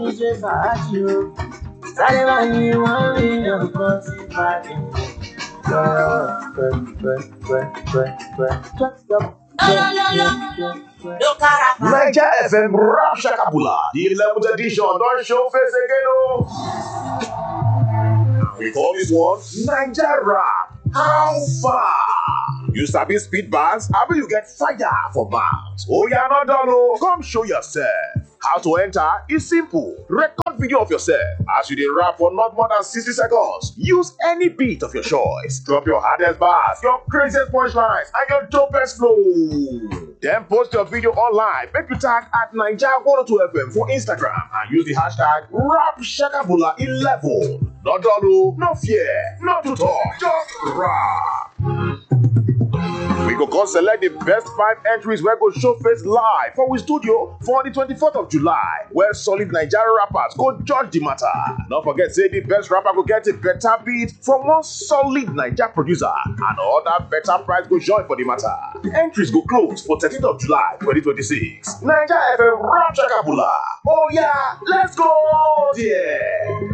DJ Fájì. Sáré wá ní wọ́n rí nǹkan sí Fájì. Naija FM Rap Shakabula, the 11th edition, don't show face again, oh. We call this one Naija Rap. How far? You sabi speed bars? How will you get fire for mouth? Oh, you're not done, oh. Come show yourself. How to enter is simple. Record video of yourself as you dey rap for not more than 60 seconds. Use any beat of your choice. Drop your hardest bars, your craziest punchlines, and your dopest flow. Then post your video online. Make you tag at Naija 102 FM for Instagram and use the hashtag RapShakabula11. Not done, oh. No fear, not to talk, just rap. We go come select the best 5 entries where go show face live for we studio for the 24th of July, where solid Nigerian rappers go judge the matter. Don't forget, say the best rapper go get a better beat from one solid Nigerian producer, and other better prize go join for the matter. The entries go close for 13th of July 2026. Naija FM Rap Shakabula. Oh yeah, let's go there.